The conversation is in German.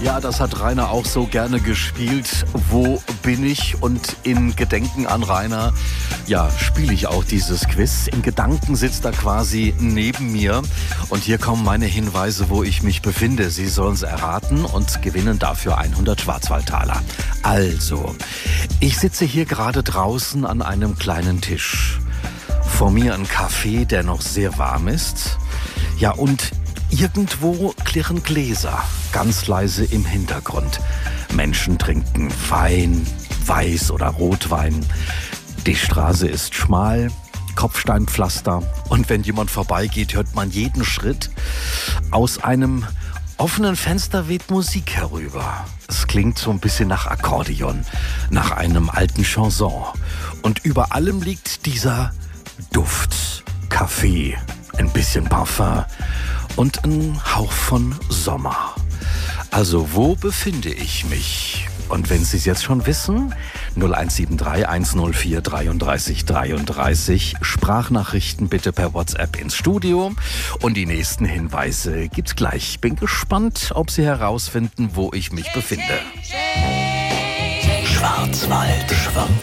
Ja, das hat Rainer auch so gerne gespielt. Wo bin ich? Und in Gedenken an Rainer, ja, spiele ich auch dieses Quiz. In Gedanken sitzt er quasi neben mir. Und hier kommen meine Hinweise, wo ich mich befinde. Sie sollen es erraten und gewinnen dafür 100 Schwarzwaldtaler. Also, ich sitze hier gerade draußen an einem kleinen Tisch. Vor mir ein Kaffee, der noch sehr warm ist. Ja, und irgendwo klirren Gläser, ganz leise im Hintergrund. Menschen trinken Wein, Weiß- oder Rotwein. Die Straße ist schmal, Kopfsteinpflaster. Und wenn jemand vorbeigeht, hört man jeden Schritt. Aus einem offenen Fenster weht Musik herüber. Es klingt so ein bisschen nach Akkordeon, nach einem alten Chanson. Und über allem liegt dieser Duft, Kaffee, ein bisschen Parfum und ein Hauch von Sommer. Also wo befinde ich mich? Und wenn Sie es jetzt schon wissen, 0173 104 33 33, Sprachnachrichten bitte per WhatsApp ins Studio. Und die nächsten Hinweise gibt's gleich. Bin gespannt, ob Sie herausfinden, wo ich mich befinde. Schwarzwald.